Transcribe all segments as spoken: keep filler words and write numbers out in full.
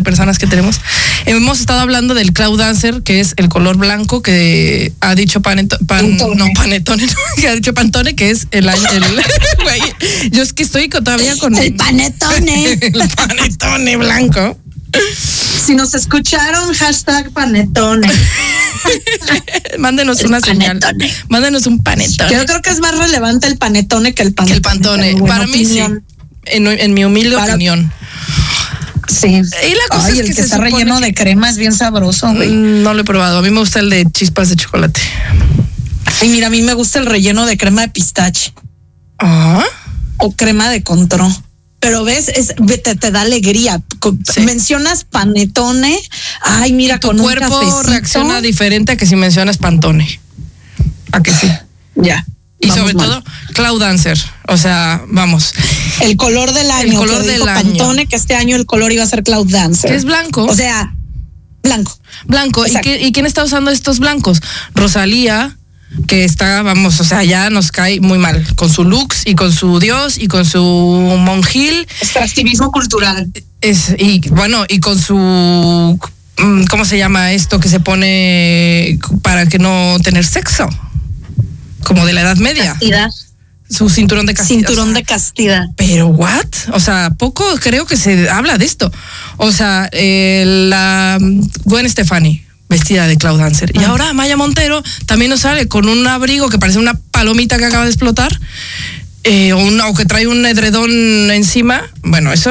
personas que tenemos. Hemos estado hablando del Cloud Dancer, que es el color blanco que ha dicho Paneto, pan, no, Panetone, no, que ha dicho Pantone, que es el año. El, güey, yo es que estoy todavía con el Panetone. El Panetone blanco. Si nos escucharon, hashtag Panetone. Mándenos el una señal. Mándenos un panetone. Yo creo que es más relevante el panetone que el pantone. Que el pantone. Para mí opinión. sí. En, en mi humilde Para... opinión. Sí. Y la cosa Ay, es el que, que está relleno que... de crema es bien sabroso, güey. No lo he probado. A mí me gusta el de chispas de chocolate. Y mira, a mí me gusta el relleno de crema de pistache. Ah. O crema de control. Pero ves, es, te, te da alegría. Sí. Mencionas panetone, ay, mira, y tu con cuerpo un cafecito reacciona diferente a que si mencionas pantone. ¿A que sí? Ya. Y vamos sobre mal. todo, Cloud Dancer. O sea, vamos. El color del año. El color del año. Pantone, que este año el color iba a ser Cloud Dancer. Que es blanco. O sea, blanco. Blanco. ¿Y, qué, ¿Y quién está usando estos blancos? Rosalía, que está, vamos, o sea, ya nos cae muy mal con su looks y con su dios y con su monjil. Extractivismo cultural. Es, y bueno, y con su, ¿cómo se llama esto que se pone para que no tener sexo? Como de la Edad Media. Castidad. Su cinturón de castidad. Cinturón de castidad. Pero, ¿what? O sea, poco creo que se habla de esto. O sea, eh, la Gwen Stefani, vestida de Cloud Dancer. Ah. Y ahora Maya Montero también nos sale con un abrigo que parece una palomita que acaba de explotar, eh, o, una, o que trae un edredón encima. Bueno, eso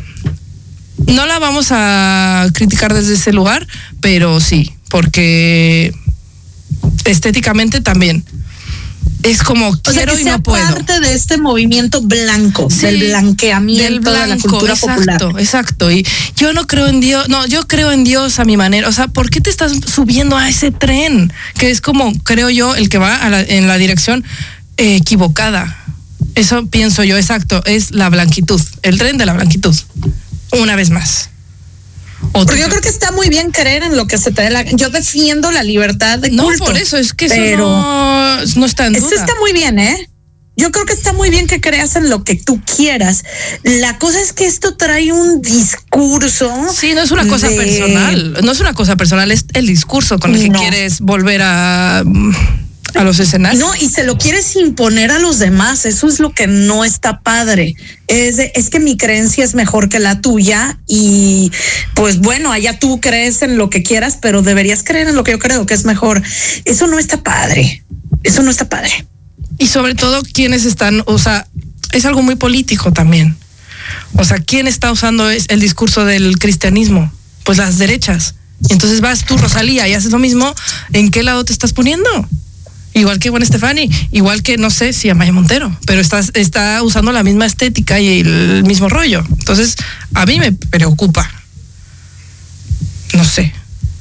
no la vamos a criticar desde ese lugar, pero sí, porque estéticamente también es como o quiero sea, que y sea no puedo. Parte de este movimiento blanco, sí, del blanqueamiento del blanco, de la cultura exacto, popular. Exacto, y yo no creo en Dios, no, yo creo en Dios a mi manera. O sea, ¿por qué te estás subiendo a ese tren? Que es como, creo yo, el que va a la, en la dirección eh, equivocada. Eso pienso yo, exacto, es la blanquitud, el tren de la blanquitud. Una vez más. Porque yo creo que está muy bien creer en lo que se te dé la... Yo defiendo la libertad de culto. No, por eso, es que pero eso no, no está en duda. Eso está muy bien, ¿eh? Yo creo que está muy bien que creas en lo que tú quieras. La cosa es que esto trae un discurso. Sí, no es una cosa de... personal. No es una cosa personal, es el discurso con el que no. quieres volver a... a los escenarios. No, y se lo quieres imponer a los demás. Eso es lo que no está padre. Es, de, es que mi creencia es mejor que la tuya y pues bueno, allá tú crees en lo que quieras, pero deberías creer en lo que yo creo que es mejor. Eso no está padre. Eso no está padre. Y sobre todo quienes están, o sea, es algo muy político también. O sea, ¿quién está usando el discurso del cristianismo? Pues las derechas. Entonces vas tú, Rosalía, y haces lo mismo. ¿En qué lado te estás poniendo? Igual que Gwen Stefani, igual que no sé si Amaya Montero, pero está, está usando la misma estética y el mismo rollo. Entonces, a mí me preocupa. No sé.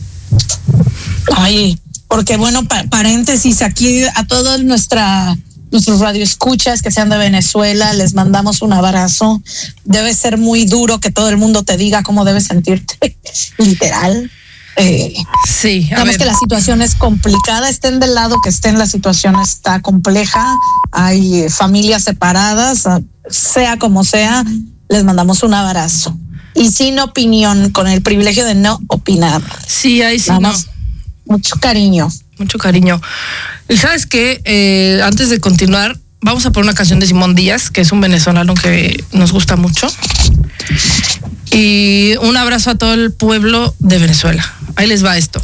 Ay, porque bueno, pa- paréntesis, aquí a todos nuestra, nuestros radioescuchas que sean de Venezuela, les mandamos un abrazo. Debe ser muy duro que todo el mundo te diga cómo debes sentirte, literal. Eh, sí, a digamos ver. que la situación es complicada, estén del lado que estén, la situación está compleja, hay eh, familias separadas, sea como sea, les mandamos un abrazo. Y sin opinión, con el privilegio de no opinar. Sí, ahí sí, Vamos, no. Mucho cariño. Mucho cariño. Y sabes qué, eh, antes de continuar, vamos a poner una canción de Simón Díaz, que es un venezolano que nos gusta mucho. Y un abrazo a todo el pueblo de Venezuela. Ahí les va esto.